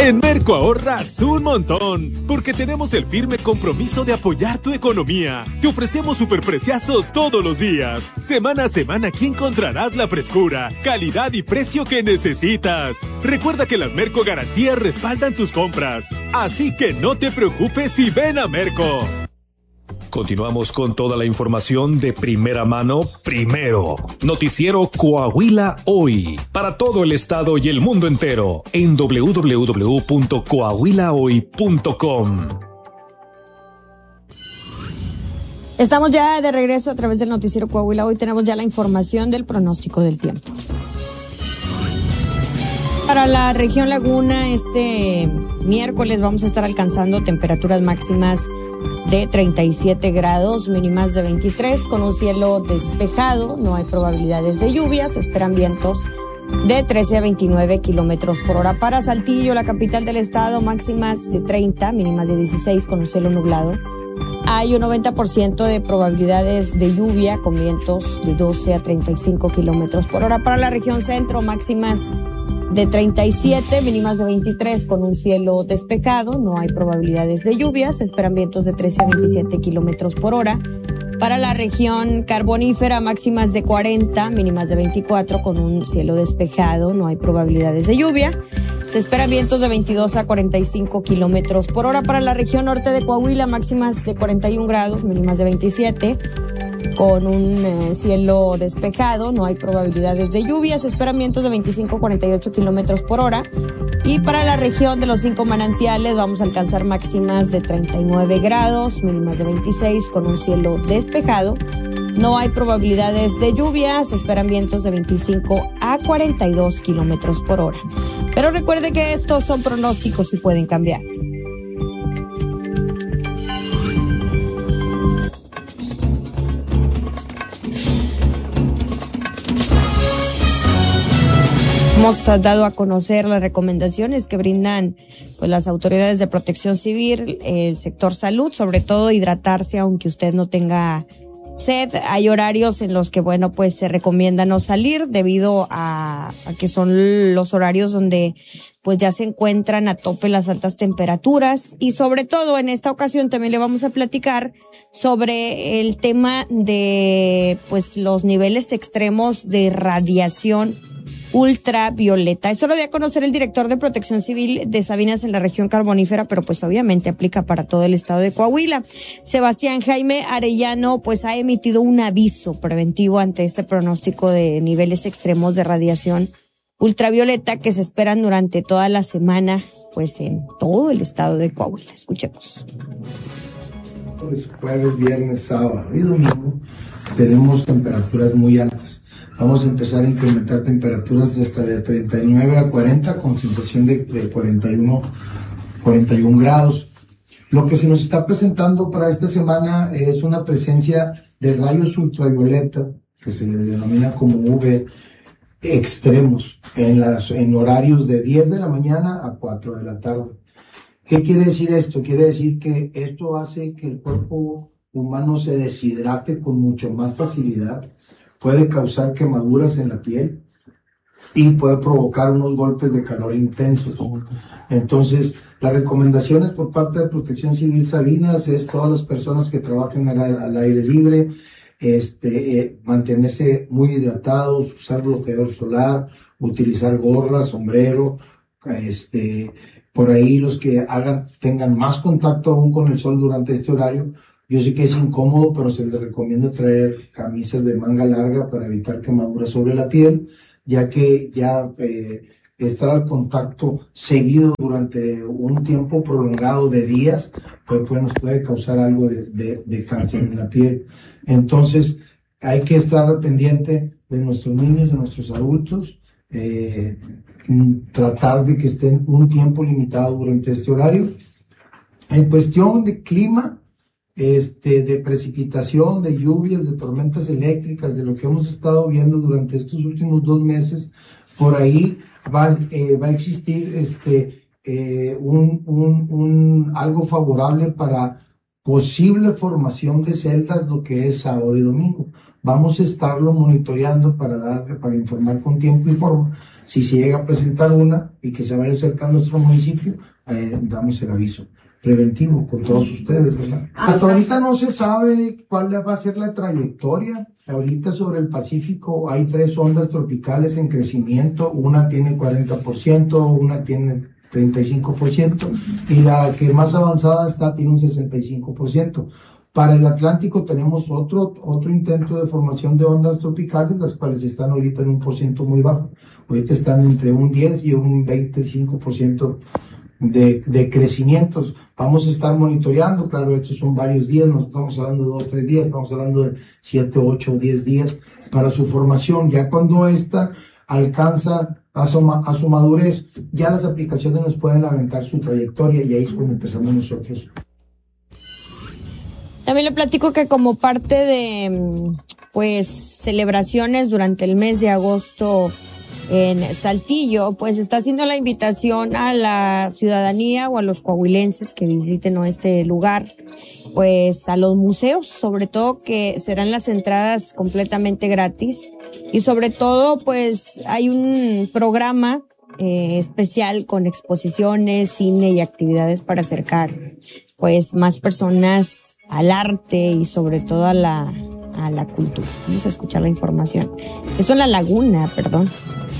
En Merco ahorras un montón, porque tenemos el firme compromiso de apoyar tu economía. Te ofrecemos superpreciazos todos los días. Semana a semana aquí encontrarás la frescura, calidad y precio que necesitas. Recuerda que las Merco Garantías respaldan tus compras, así que no te preocupes y ven a Merco. Continuamos con toda la información de primera mano, primero. Noticiero Coahuila Hoy, para todo el estado y el mundo entero, en www.coahuilahoy.com. Estamos ya de regreso a través del Noticiero Coahuila Hoy. Tenemos ya la información del pronóstico del tiempo. Para la región Laguna, este miércoles vamos a estar alcanzando temperaturas máximas de 37 grados, mínimas de 23, con un cielo despejado, no hay probabilidades de lluvias, se esperan vientos de 13 a 29 kilómetros por hora. Para Saltillo, la capital del estado, máximas de 30, mínimas de 16, con un cielo nublado. Hay un 90% de probabilidades de lluvia, con vientos de 12 a 35 kilómetros por hora. Para la región centro, máximas de 37, mínimas de 23, con un cielo despejado, no hay probabilidades de lluvias, se esperan vientos de 13 a 27 kilómetros por hora. Para la región carbonífera, máximas de 40, mínimas de 24, con un cielo despejado, no hay probabilidades de lluvia. Se esperan vientos de 22 a 45 kilómetros por hora. Para la región norte de Coahuila, máximas de 41 grados, mínimas de 27, con un cielo despejado, no hay probabilidades de lluvia, se esperan vientos de 25 a 48 kilómetros por hora. Y para la región de los 5 manantiales vamos a alcanzar máximas de 39 grados, mínimas de 26, con un cielo despejado. No hay probabilidades de lluvia, se esperan vientos de 25 a 42 kilómetros por hora. Pero recuerde que estos son pronósticos y pueden cambiar. Hemos dado a conocer las recomendaciones que brindan pues las autoridades de protección civil, el sector salud, sobre todo hidratarse aunque usted no tenga sed. Hay horarios en los que, bueno, pues se recomienda no salir debido a que son los horarios donde pues ya se encuentran a tope las altas temperaturas. Y sobre todo en esta ocasión también le vamos a platicar sobre el tema de pues los niveles extremos de radiación ultravioleta. Esto lo dio a conocer el director de Protección Civil de Sabinas en la región carbonífera, pero pues obviamente aplica para todo el estado de Coahuila. Sebastián Jaime Arellano pues ha emitido un aviso preventivo ante este pronóstico de niveles extremos de radiación ultravioleta que se esperan durante toda la semana pues en todo el estado de Coahuila. Escuchemos. Jueves, viernes, sábado y domingo tenemos temperaturas muy altas. Vamos a empezar a incrementar temperaturas de hasta de 39 a 40 con sensación de 41 grados. Lo que se nos está presentando para esta semana es una presencia de rayos ultravioleta, que se le denomina como UV extremos, en horarios de 10 de la mañana a 4 de la tarde. ¿Qué quiere decir esto? Quiere decir que esto hace que el cuerpo humano se deshidrate con mucho más facilidad, puede causar quemaduras en la piel y puede provocar unos golpes de calor intensos. Entonces, las recomendaciones por parte de Protección Civil Sabinas es todas las personas que trabajen al aire libre, mantenerse muy hidratados, usar bloqueador solar, utilizar gorra, sombrero, por ahí los que tengan más contacto aún con el sol durante este horario. Yo sé que es incómodo, pero se les recomienda traer camisas de manga larga para evitar quemaduras sobre la piel, ya que estar al contacto seguido durante un tiempo prolongado de días, pues nos puede causar algo de cáncer en la piel. Entonces, hay que estar pendiente de nuestros niños, de nuestros adultos, tratar de que estén un tiempo limitado durante este horario. En cuestión de clima, de precipitación, de lluvias, de tormentas eléctricas, de lo que hemos estado viendo durante estos últimos 2 meses, por ahí va a existir algo favorable para posible formación de celdas, lo que es sábado y domingo. Vamos a estarlo monitoreando para informar con tiempo y forma Si se llega a presentar una y que se vaya acercando a nuestro municipio, damos el aviso preventivo con todos ustedes, ¿verdad? Hasta ahorita no se sabe cuál va a ser la trayectoria. Ahorita sobre el Pacífico hay 3 ondas tropicales en crecimiento, una tiene 40%, una tiene 35% y la que más avanzada está tiene un 65%. Para el Atlántico tenemos otro intento de formación de ondas tropicales, las cuales están ahorita en un porcentaje muy bajo. Ahorita están entre un 10 y un 25% de crecimientos. Vamos a estar monitoreando, claro, estos son varios días, no estamos hablando de 2, 3 días, estamos hablando de 7, 8 o 10 días para su formación. Ya cuando esta alcanza a su madurez, ya las aplicaciones nos pueden aventar su trayectoria y ahí es cuando empezamos nosotros. También le platico que como parte de pues celebraciones durante el mes de agosto en Saltillo, pues está haciendo la invitación a la ciudadanía o a los coahuilenses que visiten este lugar, pues a los museos, sobre todo que serán las entradas completamente gratis y sobre todo pues hay un programa especial con exposiciones, cine y actividades para acercar pues más personas al arte y sobre todo a la cultura. Vamos a escuchar la información. Eso en La Laguna, perdón.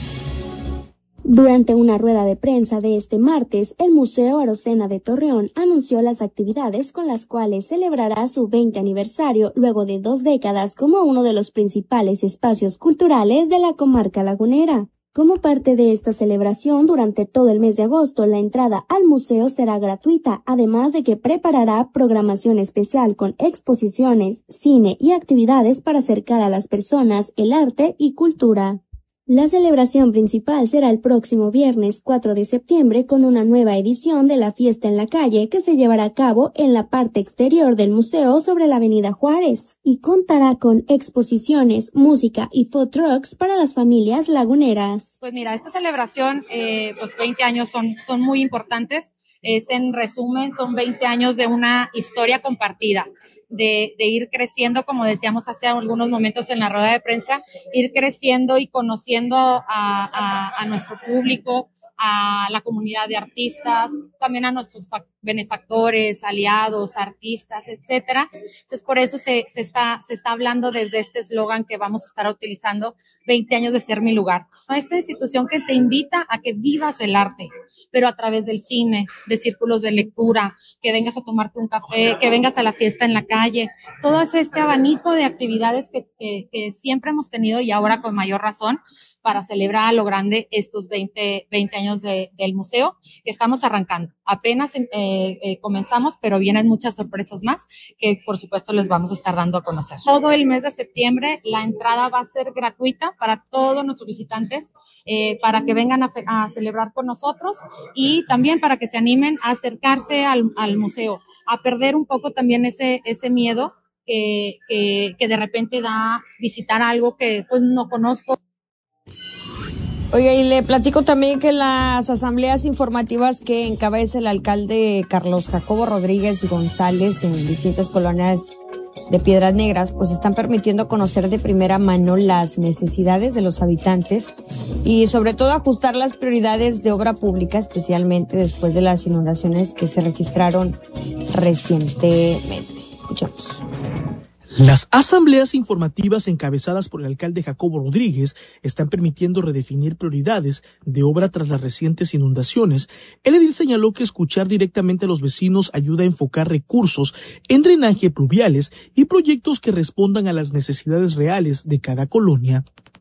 Durante una rueda de prensa de este martes, el Museo Arocena de Torreón anunció las actividades con las cuales celebrará su 20 aniversario luego de 2 décadas como uno de los principales espacios culturales de la comarca lagunera. Como parte de esta celebración, durante todo el mes de agosto, la entrada al museo será gratuita, además de que preparará programación especial con exposiciones, cine y actividades para acercar a las personas el arte y cultura. La celebración principal será el próximo viernes 4 de septiembre con una nueva edición de la Fiesta en la Calle que se llevará a cabo en la parte exterior del museo sobre la Avenida Juárez y contará con exposiciones, música y food trucks para las familias laguneras. Pues mira, esta celebración, pues 20 años son muy importantes. En resumen, son 20 años de una historia compartida. De ir creciendo, como decíamos hace algunos momentos en la rueda de prensa, ir creciendo y conociendo a nuestro público, a la comunidad de artistas, también a nuestros benefactores, aliados, artistas, etcétera. Entonces, por eso se está hablando desde este eslogan que vamos a estar utilizando, 20 años de ser mi lugar. Esta institución que te invita a que vivas el arte, pero a través del cine, de círculos de lectura, que vengas a tomarte un café, que vengas a la fiesta en la calle, todo este abanico de actividades que siempre hemos tenido y ahora con mayor razón para celebrar a lo grande estos 20 años del museo que estamos arrancando. Apenas comenzamos, pero vienen muchas sorpresas más que por supuesto les vamos a estar dando a conocer. Todo el mes de septiembre la entrada va a ser gratuita para todos nuestros visitantes, para que vengan a celebrar con nosotros y también para que se animen a acercarse al museo, a perder un poco también ese miedo que de repente da visitar algo que pues no conozco. Oiga, y le platico también que las asambleas informativas que encabeza el alcalde Carlos Jacobo Rodríguez González en distintas colonias de Piedras Negras, pues están permitiendo conocer de primera mano las necesidades de los habitantes y sobre todo ajustar las prioridades de obra pública, especialmente después de las inundaciones que se registraron recientemente. Escuchamos. Las asambleas informativas encabezadas por el alcalde Jacobo Rodríguez están permitiendo redefinir prioridades de obra tras las recientes inundaciones. El edil señaló que escuchar directamente a los vecinos ayuda a enfocar recursos en drenaje pluviales y proyectos que respondan a las necesidades reales de cada colonia.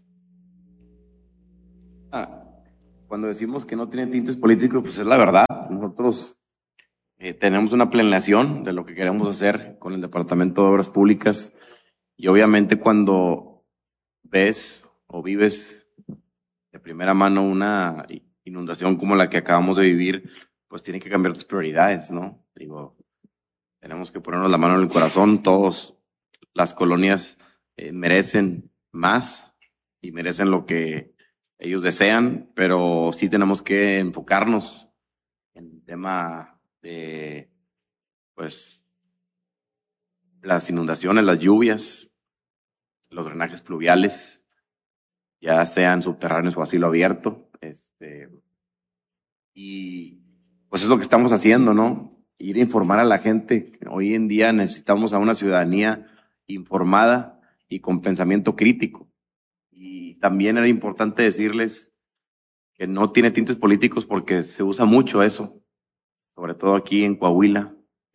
Cuando decimos que no tiene tintes políticos, pues es la verdad. Nosotros tenemos una planeación de lo que queremos hacer con el Departamento de Obras Públicas y obviamente cuando ves o vives de primera mano una inundación como la que acabamos de vivir, pues tiene que cambiar tus prioridades, ¿no? Digo, tenemos que ponernos la mano en el corazón. Todas las colonias merecen más y merecen lo que ellos desean, pero sí tenemos que enfocarnos en el tema de pues las inundaciones, las lluvias, los drenajes pluviales, ya sean subterráneos o a cielo abierto. Y pues es lo que estamos haciendo, ¿no? Ir a informar a la gente. Hoy en día necesitamos a una ciudadanía informada y con pensamiento crítico. Y también era importante decirles que no tiene tintes políticos porque se usa mucho eso, sobre todo aquí en Coahuila.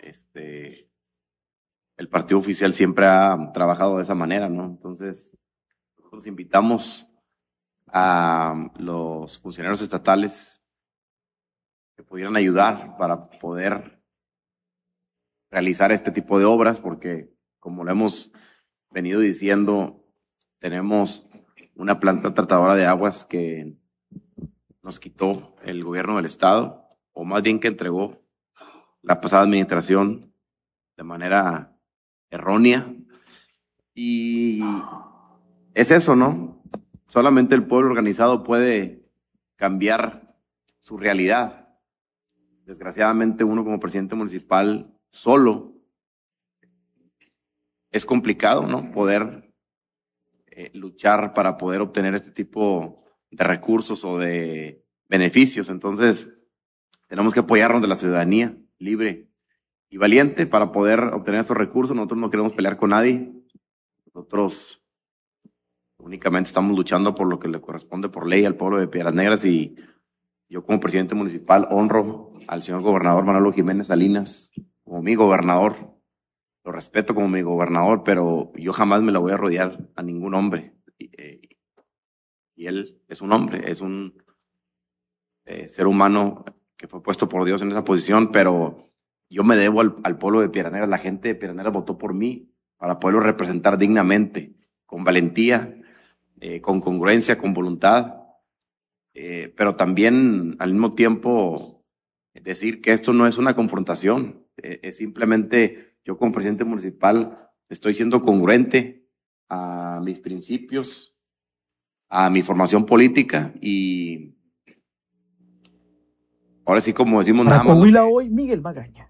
El partido oficial siempre ha trabajado de esa manera, ¿no? Entonces, nosotros invitamos a los funcionarios estatales que pudieran ayudar para poder realizar este tipo de obras, porque como lo hemos venido diciendo, tenemos una planta tratadora de aguas que nos quitó el gobierno del estado, o más bien que entregó la pasada administración de manera errónea. Y es eso, ¿no? Solamente el pueblo organizado puede cambiar su realidad. Desgraciadamente, uno como presidente municipal solo es complicado, ¿no? Poder luchar para poder obtener este tipo de recursos o de beneficios. Entonces, tenemos que apoyarnos de la ciudadanía libre y valiente para poder obtener estos recursos. Nosotros no queremos pelear con nadie. Nosotros únicamente estamos luchando por lo que le corresponde por ley al pueblo de Piedras Negras, y yo como presidente municipal honro al señor gobernador Manolo Jiménez Salinas como mi gobernador. Lo respeto como mi gobernador, pero yo jamás me la voy a rodear a ningún hombre. Y él es un hombre, es un ser humano que fue puesto por Dios en esa posición, pero yo me debo al pueblo de Piedras Negras. La gente de Piedras Negras votó por mí para poderlo representar dignamente, con valentía, con congruencia, con voluntad. Pero también al mismo tiempo decir que esto no es una confrontación, es simplemente yo como presidente municipal estoy siendo congruente a mis principios, a mi formación política, y ahora sí, como decimos, Para nada más. Coahuila hoy, Miguel Magaña.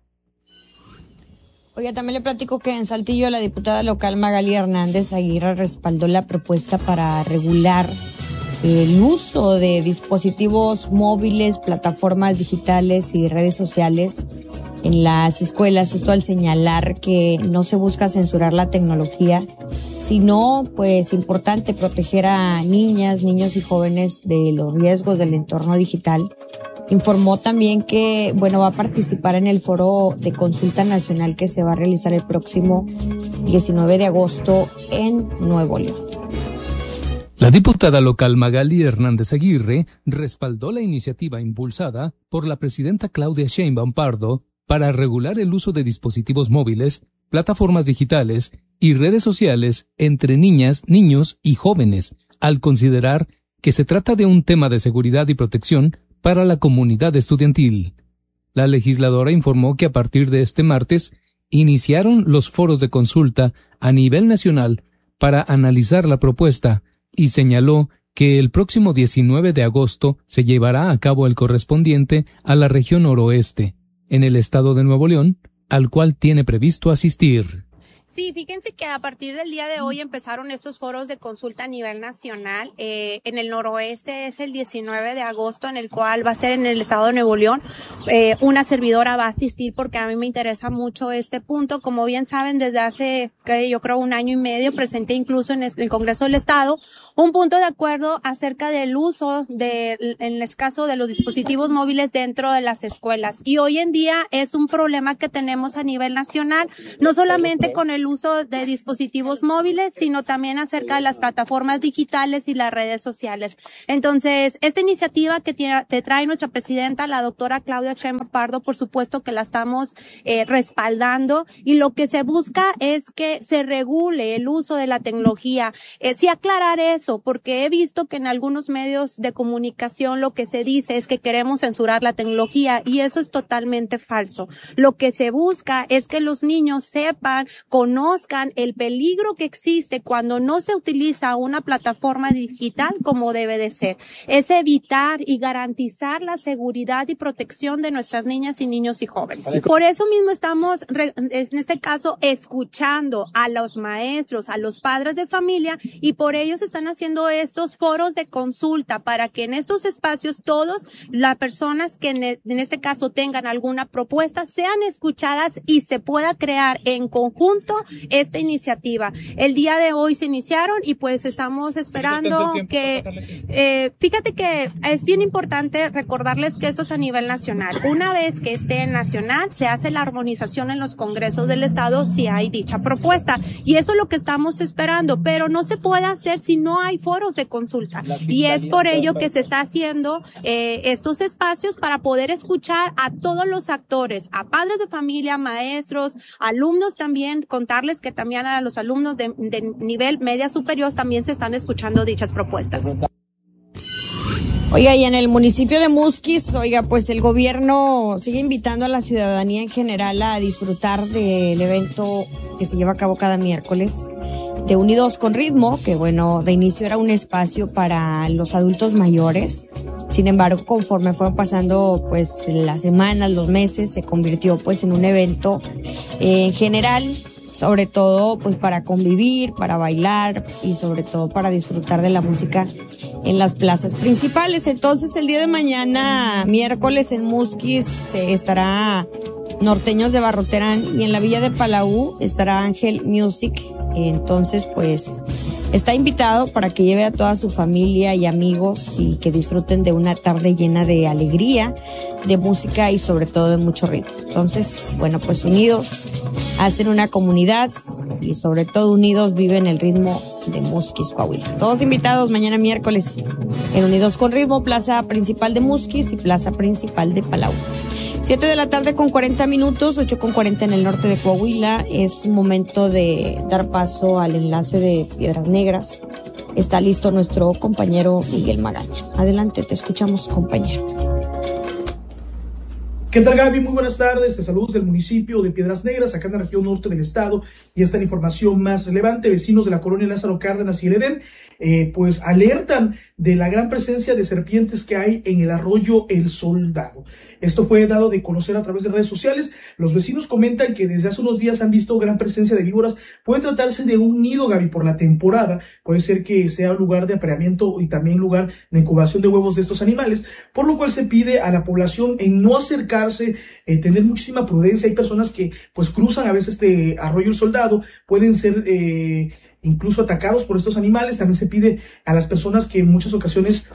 Oiga, también le platico que en Saltillo la diputada local Magali Hernández Aguirre respaldó la propuesta para regular el uso de dispositivos móviles, plataformas digitales y redes sociales en las escuelas. Esto al señalar que no se busca censurar la tecnología, sino, pues, importante proteger a niñas, niños y jóvenes de los riesgos del entorno digital. Informó también que, va a participar en el foro de consulta nacional que se va a realizar el próximo 19 de agosto en Nuevo León. La diputada local Magali Hernández Aguirre respaldó la iniciativa impulsada por la presidenta Claudia Sheinbaum Pardo para regular el uso de dispositivos móviles, plataformas digitales y redes sociales entre niñas, niños y jóvenes, al considerar que se trata de un tema de seguridad y protección para la comunidad estudiantil. La legisladora informó que a partir de este martes iniciaron los foros de consulta a nivel nacional para analizar la propuesta, y señaló que el próximo 19 de agosto se llevará a cabo el correspondiente a la región noroeste, en el estado de Nuevo León, al cual tiene previsto asistir. Sí, fíjense que a partir del día de hoy empezaron estos foros de consulta a nivel nacional. En el noroeste es el 19 de agosto, en el cual va a ser en el estado de Nuevo León. Una servidora va a asistir porque a mí me interesa mucho este punto. Como bien saben, desde hace, yo creo, 1 año y medio, presenté incluso en el Congreso del Estado un punto de acuerdo acerca del uso en el caso de los dispositivos móviles dentro de las escuelas. Y hoy en día es un problema que tenemos a nivel nacional, no solamente con el uso de dispositivos móviles, sino también acerca de las plataformas digitales y las redes sociales. Entonces, esta iniciativa que te trae nuestra presidenta, la doctora Claudia Sheinbaum Pardo, por supuesto que la estamos respaldando, y lo que se busca es que se regule el uso de la tecnología. Sí aclarar eso, porque he visto que en algunos medios de comunicación lo que se dice es que queremos censurar la tecnología, y eso es totalmente falso. Lo que se busca es que los niños sepan, conozcan el peligro que existe cuando no se utiliza una plataforma digital como debe de ser. Es evitar y garantizar la seguridad y protección de nuestras niñas y niños y jóvenes. Por eso mismo estamos, en este caso, escuchando a los maestros, a los padres de familia, y por ello se están haciendo estos foros de consulta para que en estos espacios todos las personas que en este caso tengan alguna propuesta sean escuchadas y se pueda crear en conjunto esta iniciativa. El día de hoy se iniciaron y pues estamos esperando que, fíjate que es bien importante recordarles que esto es a nivel nacional. Una vez que esté en nacional, se hace la armonización en los congresos del estado si hay dicha propuesta. Y eso es lo que estamos esperando, pero no se puede hacer si no hay foros de consulta. Y es por ello que se está haciendo estos espacios para poder escuchar a todos los actores, a padres de familia, maestros, alumnos también, contarles que también a los alumnos de nivel media superior también se están escuchando dichas propuestas. Oiga, y en el municipio de Musquis, pues el gobierno sigue invitando a la ciudadanía en general a disfrutar del evento que se lleva a cabo cada miércoles de Unidos con Ritmo, que bueno, de inicio era un espacio para los adultos mayores. Sin embargo, conforme fueron pasando pues las semanas, los meses, se convirtió pues en un evento en general, sobre todo pues para convivir, para bailar y sobre todo para disfrutar de la música en las plazas principales. Entonces el día de mañana, miércoles, en Musquis estará Norteños de Barroterán y en la Villa de Palau estará Ángel Music. Entonces pues está invitado para que lleve a toda su familia y amigos y que disfruten de una tarde llena de alegría, de música y sobre todo de mucho ritmo. Entonces, bueno, pues unidos hacen una comunidad y sobre todo unidos viven el ritmo de Musquis, Coahuila. Todos invitados mañana miércoles en Unidos con Ritmo, plaza principal de Musquis y plaza principal de Palau. 7 de la tarde con 40 minutos, 8 con 40 en el norte de Coahuila. Es momento de dar paso al enlace de Piedras Negras. Está listo nuestro compañero Miguel Magaña. Adelante, te escuchamos, compañero. ¿Qué tal, Gaby? Muy buenas tardes. Te saludos del municipio de Piedras Negras, acá en la región norte del estado. Y esta es la información más relevante. Vecinos de la colonia Lázaro Cárdenas y el Edén, pues alertan de la gran presencia de serpientes que hay en el arroyo El Soldado. Esto fue dado de conocer a través de redes sociales. Los vecinos comentan que desde hace unos días han visto gran presencia de víboras. Puede tratarse de un nido, Gaby, por la temporada. Puede ser que sea un lugar de apareamiento y también lugar de incubación de huevos de estos animales, por lo cual se pide a la población en no acercarse, tener muchísima prudencia. Hay personas que pues cruzan a veces este arroyo El Soldado, pueden ser incluso atacados por estos animales. También se pide a las personas que en muchas ocasiones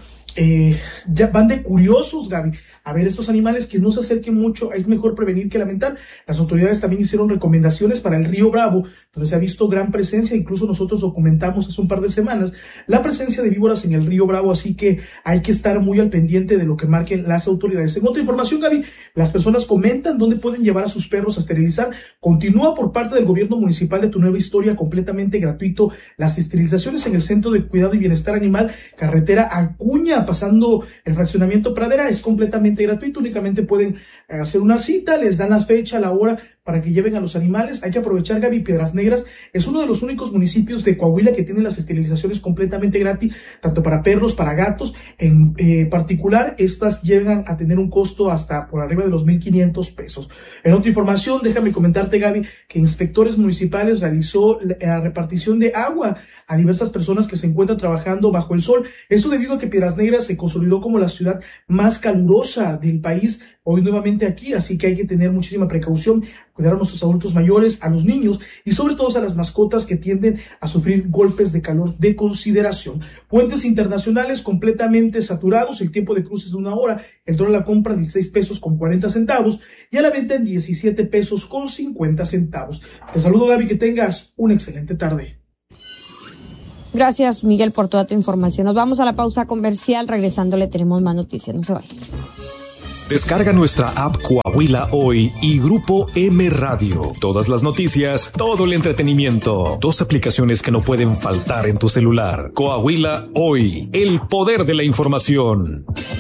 ya van de curiosos, Gaby, a ver estos animales, que no se acerquen mucho. Es mejor prevenir que lamentar. Las autoridades también hicieron recomendaciones para el río Bravo, donde se ha visto gran presencia. Incluso nosotros documentamos hace un par de semanas la presencia de víboras en el río Bravo, así que hay que estar muy al pendiente de lo que marquen las autoridades. En otra información, Gaby, las personas comentan dónde pueden llevar a sus perros a esterilizar. Continúa por parte del gobierno municipal de Tu Nueva Historia completamente gratuito las esterilizaciones en el Centro de Cuidado y Bienestar Animal, carretera Acuña, pasando el fraccionamiento Pradera. Es completamente gratuito, únicamente pueden hacer una cita, les dan la fecha, la hora para que lleven a los animales. Hay que aprovechar, Gaby. Piedras Negras es uno de los únicos municipios de Coahuila que tienen las esterilizaciones completamente gratis, tanto para perros, para gatos. En particular, estas llegan a tener un costo hasta por arriba de los 1,500 pesos. En otra información, déjame comentarte, Gaby, que inspectores municipales realizó la repartición de agua a diversas personas que se encuentran trabajando bajo el sol. Esto debido a que Piedras Negras se consolidó como la ciudad más calurosa del país hoy nuevamente aquí, así que hay que tener muchísima precaución, cuidar a nuestros adultos mayores, a los niños y sobre todo a las mascotas que tienden a sufrir golpes de calor de consideración. Puentes internacionales completamente saturados, el tiempo de cruce es de 1 hora, el dólar a la compra 16 pesos con 40 centavos y a la venta en 17 pesos con 50 centavos. Te saludo, Gaby, que tengas una excelente tarde. Gracias, Miguel, por toda tu información. Nos vamos a la pausa comercial. Regresando le tenemos más noticias. No se vayan. Descarga nuestra app Coahuila Hoy y Grupo M Radio. Todas las noticias, todo el entretenimiento. 2 aplicaciones que no pueden faltar en tu celular. Coahuila Hoy, el poder de la información.